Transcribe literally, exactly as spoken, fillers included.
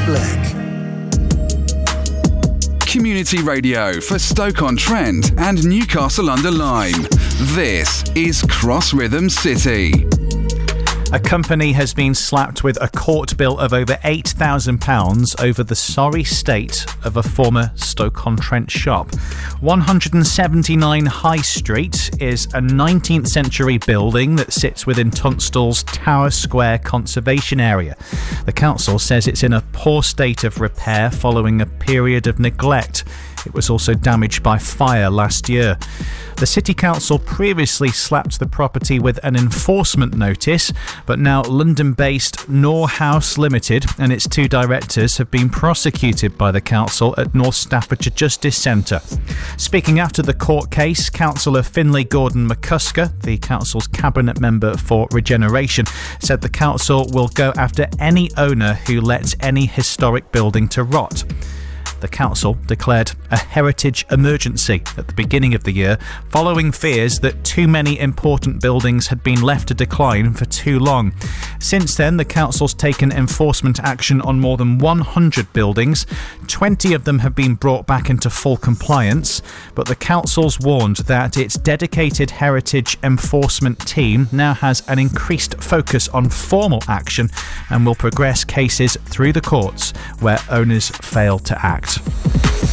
Black. Community radio for Stoke-on-Trent and Newcastle under Lyme. This is Cross Rhythm City. A company has been slapped with a court bill of over eight thousand pounds over the sorry state of a former Stoke-on-Trent shop. one seventy-nine High Street is a nineteenth century building that sits within Tunstall's Tower Square Conservation Area. The council says it's in a poor state of repair following a period of neglect. It was also damaged by fire last year. The City Council previously slapped the property with an enforcement notice, but now London-based Nor House Limited and its two directors have been prosecuted by the council at North Staffordshire Justice Centre. Speaking after the court case, Councillor Finlay Gordon McCusker, the council's cabinet member for regeneration, said the council will go after any owner who lets any historic building to rot. The council declared a heritage emergency at the beginning of the year following fears that too many important buildings had been left to decline for too long. Since then, the council's taken enforcement action on more than one hundred buildings. twenty of them have been brought back into full compliance, but the council's warned that its dedicated heritage enforcement team now has an increased focus on formal action and will progress cases through the courts where owners fail to act.